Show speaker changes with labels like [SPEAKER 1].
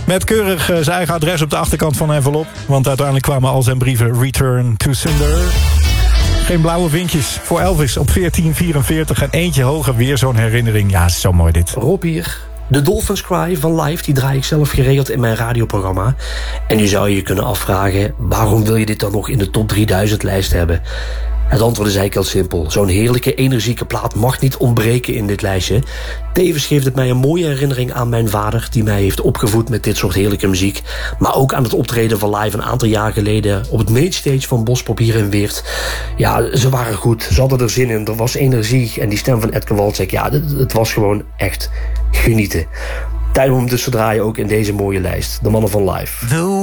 [SPEAKER 1] Met keurig zijn eigen adres op de achterkant van de envelop. Want uiteindelijk kwamen al zijn brieven Return to Sender. Geen blauwe vinkjes voor Elvis op 1444. En eentje hoger, weer zo'n herinnering. Ja, zo mooi dit.
[SPEAKER 2] Rob hier. De Dolphins Cry van Live, die draai ik zelf geregeld in mijn radioprogramma. En nu zou je je kunnen afvragen, waarom wil je dit dan nog in de top 3000 lijst hebben? Het antwoord is eigenlijk heel simpel. Zo'n heerlijke, energieke plaat mag niet ontbreken in dit lijstje. Tevens geeft het mij een mooie herinnering aan mijn vader, die mij heeft opgevoed met dit soort heerlijke muziek. Maar ook aan het optreden van Live een aantal jaar geleden op het mainstage van Bospop hier in Weert. Ja, ze waren goed. Ze hadden er zin in. Er was energie. En die stem van Edgar Walczek, ja, het was gewoon echt genieten. Tijd om hem dus te draaien ook in deze mooie lijst. De mannen van Live.